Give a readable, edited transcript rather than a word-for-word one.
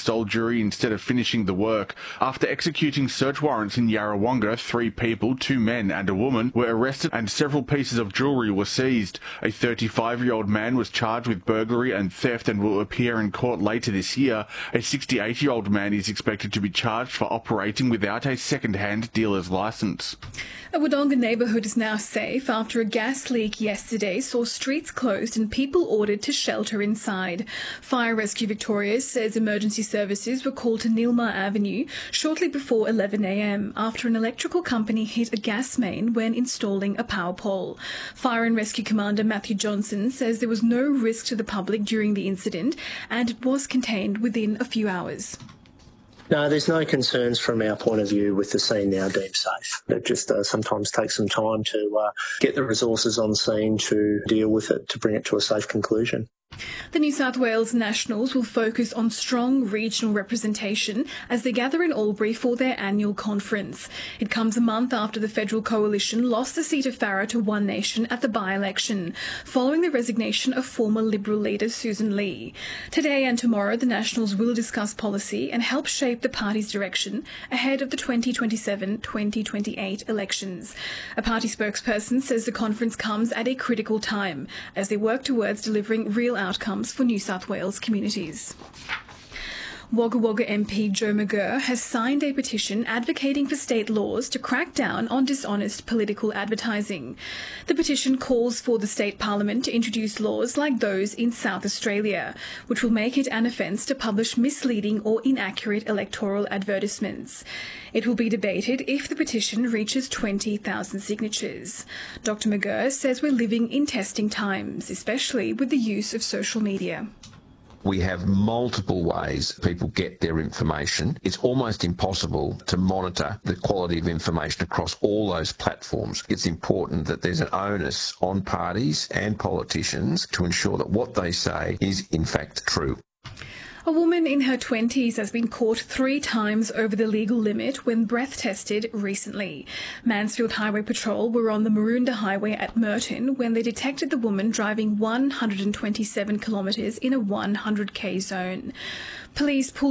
stole jewellery instead of finishing the work. After executing search warrants in Yarrawonga, 3 people, 2 men and a woman, were arrested and several pieces of jewellery were seized. A 35-year-old man was charged with burglary and theft and will appear in court later this year. A 68-year-old man is expected to be charged for operating without a second-hand dealer's licence. A Wodonga neighbourhood is now safe after a gas leak yesterday saw streets closed and people ordered to shelter inside. Fire Rescue Victoria says emergency services were called to Nilmar Avenue shortly before 11 a.m. after an electrical company hit a gas main when installing a power pole. Fire and Rescue Commander Matthew Johnson says there was no risk to the public during the incident and it was contained within a few hours. No, there's no concerns from our point of view with the scene now deemed safe. It just sometimes takes some time to get the resources on scene to deal with it, to bring it to a safe conclusion. The New South Wales Nationals will focus on strong regional representation as they gather in Albury for their annual conference. It comes a month after the Federal Coalition lost the seat of Farrer to One Nation at the by-election, following the resignation of former Liberal leader Susan Lee. Today and tomorrow, the Nationals will discuss policy and help shape the party's direction ahead of the 2027-2028 elections. A party spokesperson says the conference comes at a critical time as they work towards delivering real outcomes for New South Wales communities. Wagga Wagga MP Joe McGirr has signed a petition advocating for state laws to crack down on dishonest political advertising. The petition calls for the state parliament to introduce laws like those in South Australia, which will make it an offence to publish misleading or inaccurate electoral advertisements. It will be debated if the petition reaches 20,000 signatures. Dr McGirr says we're living in testing times, especially with the use of social media. We have multiple ways people get their information. It's almost impossible to monitor the quality of information across all those platforms. It's important that there's an onus on parties and politicians to ensure that what they say is in fact true. A woman in her 20s has been caught 3 times over the legal limit when breath tested recently. Mansfield Highway Patrol were on the Maroondah Highway at Merton when they detected the woman driving 127 kilometres in a 100k zone. Police pulled